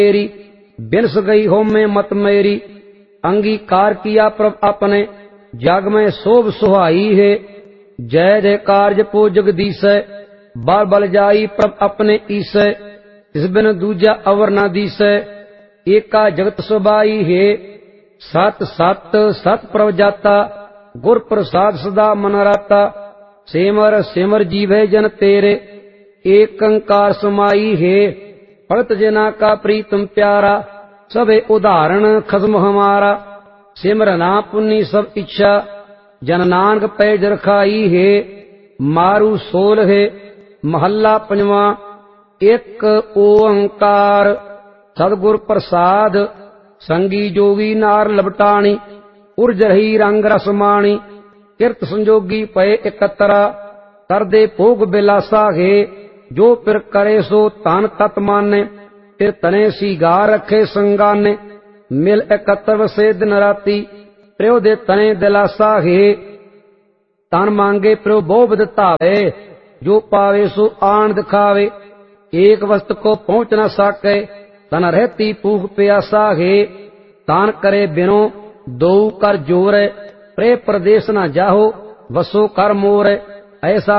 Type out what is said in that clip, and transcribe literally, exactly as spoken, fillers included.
मेरी बिनस गई हो में मत मेरी। अंगीकार किया प्रभ अपने जग में शोभ सुहाई है। जय जय कार्य पो जगदीसै बार बल जाई प्रभ अपने ईसै। इस बिन दूजा अवर न दीसै एका जगत सुबाई है। सत सत सत प्रभ जाता गुर प्रसाद सदा मन राता। सिमर सिमर जीवे जन तेरे एक अंकार समाई है। भगत जना का प्रीतम प्यारा सबे उदाहरण खसम हमारा। सिमरना पुन्नी सब इच्छा जन नानक पैज रखाई है। मारू सोल है महल्ला पंजवा एक ओंकार। सदगुर प्रसाद संगी जोगी नार लबटाणी। उर्ज रही रंग रसमाणी किरत संजोगी पय एकतरा। कर दे भोग बिलासा है जो पिर करे सो तन तत माने। फिर तने सीगार रखे संगाने मिल एकत्र वसे दिन राती। प्रियो दे तने दिलासा है तन मांगे प्रियो बोभ दितावे। जो पावे सो आन दिखावे एक वस्त को पहुंच न सके। तन रहती भूख प्यासा है तान करे बिनो दो कर जोर। प्रे प्रदेश न जाहो वसो कर मोर। ऐसा